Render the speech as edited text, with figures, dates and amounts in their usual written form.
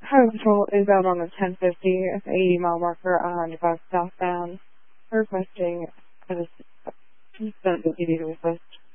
Highway Patrol is out on the 1050 at the 80-mile marker on 95 southbound, requesting a disability to assist.